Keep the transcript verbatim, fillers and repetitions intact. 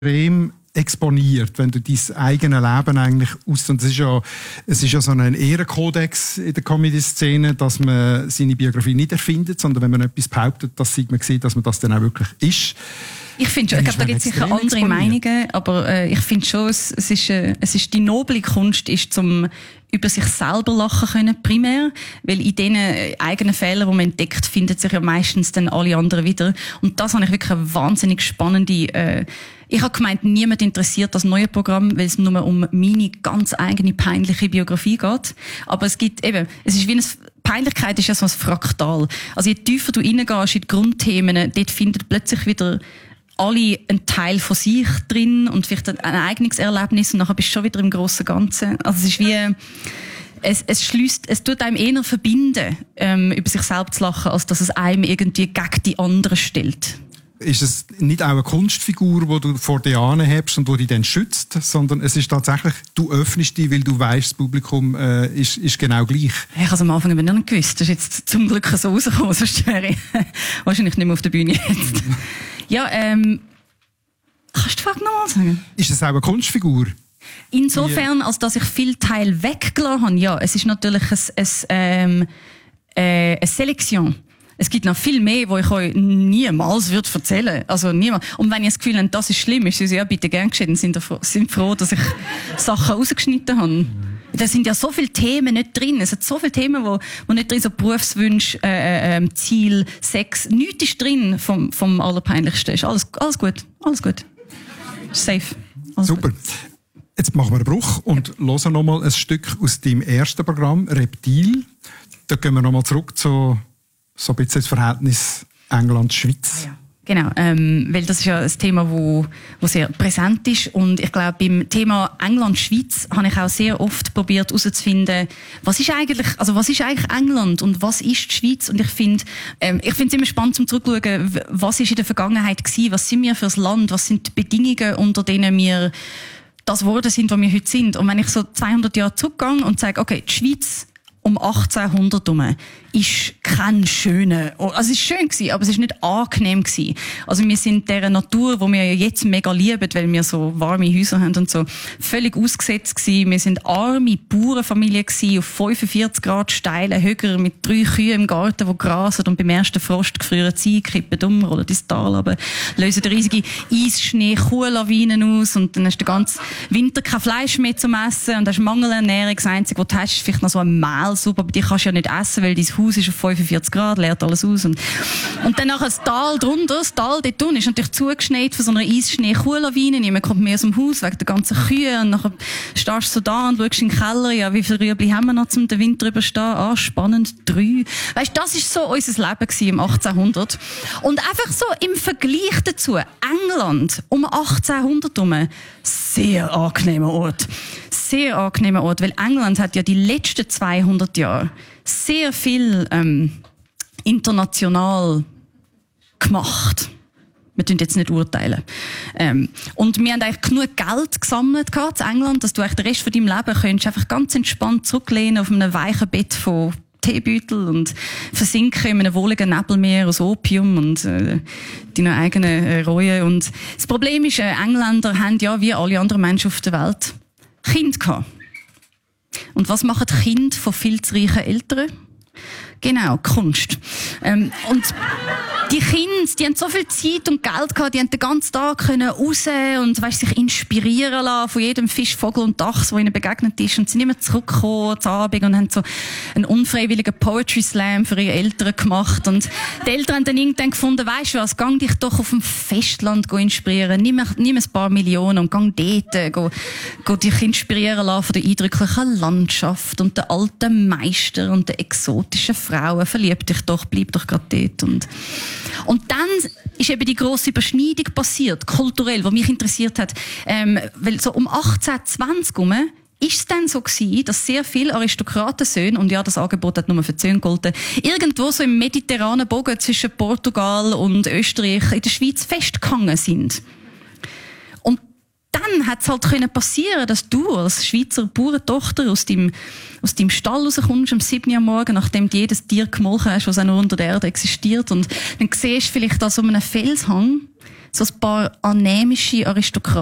extrem exponiert, wenn du dein eigenes Leben eigentlich aus... Und es ist ja, es ist ja so ein Ehrenkodex in der Comedy-Szene, dass man seine Biografie nicht erfindet, sondern wenn man etwas behauptet, dass man sieht, dass man das dann auch wirklich ist. Ich finde schon, ich glaube, da gibt es sicher andere exponiert. Meinungen, aber äh, ich finde schon, es, es, ist, äh, es ist die noble Kunst, ist zum über sich selber lachen können, primär, weil in diesen eigenen Fehlern, die man entdeckt, finden sich ja meistens dann alle anderen wieder. Und das habe ich wirklich eine wahnsinnig spannende... Äh, ich habe gemeint, niemand interessiert das neue Programm, weil es nur um meine ganz eigene peinliche Biografie geht. Aber es gibt eben, es ist wie eine Peinlichkeit ist ja so ein Fraktal. Also je tiefer du reingehst in die Grundthemen, dort findet plötzlich wieder alle einen Teil von sich drin und vielleicht ein eigenes Erlebnis und nachher bist du schon wieder im grossen Ganzen. Also es ist wie, es, es schließt, es tut einem eher verbinden, ähm, über sich selbst zu lachen, als dass es einem irgendwie gegen die anderen stellt. Ist es nicht auch eine Kunstfigur, die du vor dir anhebst und die dich dann schützt, sondern es ist tatsächlich, du öffnest dich, weil du weißt, das Publikum äh, ist, ist genau gleich. Ich habe es am Anfang aber nicht gewusst. Das ist jetzt zum Glück so rausgekommen, sonst wäre ich wahrscheinlich nicht mehr auf der Bühne jetzt. Ja, ähm, kannst du die Frage nochmal sagen? Ist es auch eine Kunstfigur? Insofern, als dass ich viel Teil weggelassen habe, ja. Es ist natürlich ein, ein, ähm, äh, eine Selektion. Es gibt noch viel mehr, wo ich euch niemals würde erzählen. Also niemals. Und wenn ihr das Gefühl habt, das ist schlimm, ist es ja bitte gern geschehen. Sind ihr froh, sind froh, dass ich Sachen rausgeschnitten habe. Da sind ja so viele Themen nicht drin. Es sind so viele Themen, wo, wo nicht drin sind. So Berufswünsche, äh, äh, Ziel, Sex. Nichts ist drin vom, vom Allerpeinlichsten. Ist alles, alles gut. Alles gut. Safe. Alles Super. Gut. Jetzt machen wir einen Bruch und ja. hören noch mal ein Stück aus deinem ersten Programm, Reptil. Da gehen wir noch mal zurück zu so ein bisschen das Verhältnis England-Schweiz. Ja. Genau, ähm, weil das ist ja ein Thema, wo, wo sehr präsent ist und ich glaube, beim Thema England-Schweiz habe ich auch sehr oft probiert herauszufinden, was ist eigentlich, also was ist eigentlich England und was ist die Schweiz? Und ich finde, ähm, ich finde es immer spannend zum zurückschauen, was ist in der Vergangenheit gewesen, was sind wir für ein Land, was sind die Bedingungen, unter denen wir das geworden sind, was wir heute sind. Und wenn ich so zweihundert Jahre zurückgehe und sage, okay, die Schweiz um achtzehnhundert herum ist kein schöner, also es ist schön gewesen, aber es ist nicht angenehm gewesen. Also wir sind dieser Natur, wo wir ja jetzt mega lieben, weil wir so warme Häuser haben und so, völlig ausgesetzt gewesen. Wir sind arme Bauernfamilie gewesen, auf fünfundvierzig Grad steilen Höcker mit drei Kühen im Garten, die grasen und beim ersten Frost gefrieren sie, kippen um, rollen ins Tal runter, lösen riesige Eisschnee, Kuhlawinen aus und dann hast du den ganzen Winter kein Fleisch mehr zum Essen und hast Mangelernährung. Das Einzige, was du hast, ist vielleicht noch so ein Mehlsuppe, aber die kannst du ja nicht essen, weil dein Haus ist auf fünfundvierzig Grad, leert alles aus. Und, und dann nachher das Tal drunter, das Tal dort unten ist natürlich zugeschneit von so einer Eisschnee-Kuhlawine. Niemand kommt mehr aus dem Haus wegen der ganzen Kühe. Und nachher stehst du so da und schaust in den Keller, ja, wie viele Rüebli haben wir noch zum den Winter überstehen? Ah, spannend, drei. Weißt, das ist so unser Leben gewesen im achtzehnhundert. Und einfach so im Vergleich dazu, England um achtzehnhundert herum, sehr angenehmer Ort. Sehr angenehmer Ort, weil England hat ja die letzten zweihundert Jahre sehr viel ähm, international gemacht. Wir tun jetzt nicht urteilen. Ähm, und wir haben eigentlich genug Geld gesammelt in England, dass du eigentlich den Rest von deinem Leben könntest einfach ganz entspannt zurücklehnen auf einem weichen Bett von Teebeutel und versinken in einem wohligen Nebelmeer aus Opium und äh, deine eigenen äh, Reue. Und das Problem ist, äh, Engländer haben ja wie alle anderen Menschen auf der Welt Kinder gehabt. Und was machen die Kinder von viel zu reichen Eltern? Genau, Kunst. Ähm, und die Kinder, die haben so viel Zeit und Geld gehabt, die haben den ganzen Tag können raus und, weißt, sich inspirieren lassen von jedem Fisch, Vogel und Dachs, der ihnen begegnet ist. Und sind immer zurückgekommen zum Abend und haben so einen unfreiwilligen Poetry Slam für ihre Eltern gemacht. Und die Eltern haben dann irgendwann gefunden, weisst du was, gang dich doch auf dem Festland go inspirieren, nimm, nimm ein paar Millionen und gang dort, go, go dich inspirieren lassen von der eindrücklichen Landschaft und der alten Meister und der exotischen Frauen. Verlieb dich doch, bleib doch gerade dort. Und Und dann ist eben die grosse Überschneidung passiert, kulturell, was mich interessiert hat. Ähm, weil so um achtzehn zwanzig herum ist es dann so gewesen, dass sehr viele Aristokratensöhne, und ja, das Angebot hat nur für die Söhne gegolten, irgendwo so im mediterranen Bogen zwischen Portugal und Österreich in der Schweiz festgehangen sind. Und dann hat es halt können passieren, dass du als Schweizer Bauerntochter aus deinem, aus deinem Stall rauskommst am sieben Uhr am Morgen, nachdem du jedes Tier gemolken hast, was auch nur unter der Erde existiert. Und dann siehst du vielleicht da so einen Felshang so ein paar anämische Aristokraten